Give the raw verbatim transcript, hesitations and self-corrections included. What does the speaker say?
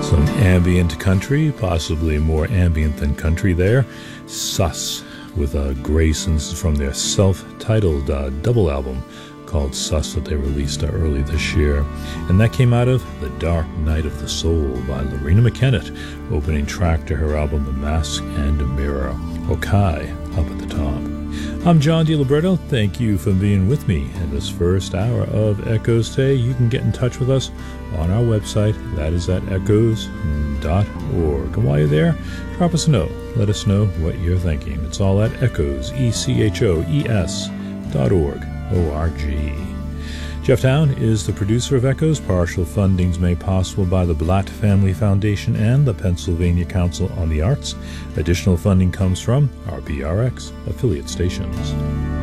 Some ambient country, possibly more ambient than country there. Sus with uh, Graysons from their self-titled uh, double album called Sus that they released uh, early this year. And that came out of The Dark Night of the Soul by Lorena McKennitt, opening track to her album The Mask and a Mirror, or Kai, up at the top. I'm John DiLiberto. Thank you for being with me in this first hour of Echoes today. You can get in touch with us on our website. That is at echoes dot org. And while you're there, drop us a note. Let us know what you're thinking. It's all at echoes, E C H O E S dot org, O R G. Jeff Town is the producer of Echoes. Partial funding's made possible by the Blatt Family Foundation and the Pennsylvania Council on the Arts. Additional funding comes from R P R X affiliate stations.